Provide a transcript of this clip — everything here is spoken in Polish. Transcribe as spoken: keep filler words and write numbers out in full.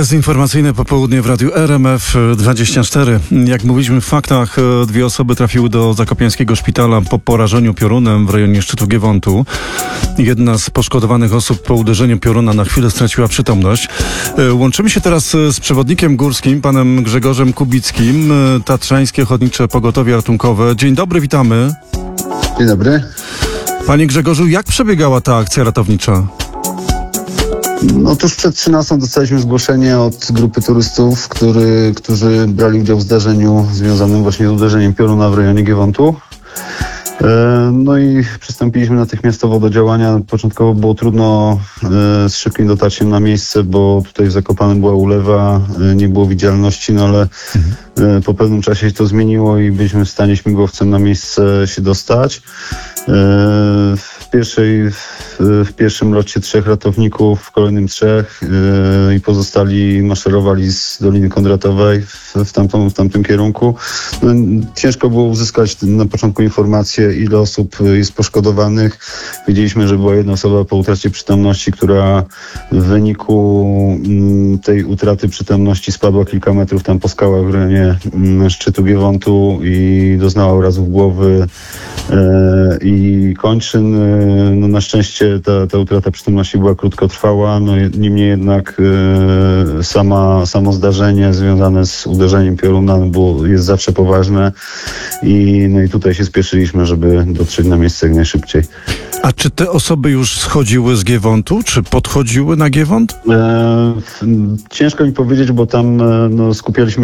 To jest informacyjne popołudnie w Radiu R M F dwadzieścia cztery. Jak mówiliśmy w faktach, dwie osoby trafiły do zakopiańskiego szpitala po porażeniu piorunem w rejonie szczytu Giewontu. Jedna z poszkodowanych osób po uderzeniu pioruna na chwilę straciła przytomność. Łączymy się teraz z przewodnikiem górskim, panem Grzegorzem Kubickim, Tatrzańskie Ochotnicze Pogotowie Ratunkowe. Dzień dobry, witamy. Dzień dobry. Panie Grzegorzu, jak przebiegała ta akcja ratownicza? No tuż przed trzynastą dostaliśmy zgłoszenie od grupy turystów, który, którzy brali udział w zdarzeniu związanym właśnie z uderzeniem pioruna w rejonie Giewontu. No i przystąpiliśmy natychmiastowo do działania. Początkowo było trudno z szybkim dotarciem na miejsce, bo tutaj w Zakopanem była ulewa, nie było widzialności, no ale mhm. po pewnym czasie się to zmieniło i byliśmy w stanie śmigłowcem na miejsce się dostać. W, pierwszej, w pierwszym locie trzech ratowników, w kolejnym trzech i pozostali maszerowali z Doliny Kondratowej w, w, tamtą, w tamtym kierunku. No, ciężko było uzyskać na początku informację, ile osób jest poszkodowanych. Wiedzieliśmy, że była jedna osoba po utracie przytomności, która w wyniku tej utraty przytomności spadła kilka metrów tam po skałach w rejonie szczytu Giewontu i doznała urazów głowy i kończyn. No na szczęście ta, ta utrata przytomności była krótkotrwała, no niemniej jednak sama, samo zdarzenie związane z uderzeniem pioruna było, jest zawsze poważne i, no i tutaj się spieszyliśmy, żeby dotrzeć na miejsce jak najszybciej. A czy te osoby już schodziły z Giewontu, czy podchodziły na Giewont? E, ciężko mi powiedzieć, bo tam no, skupialiśmy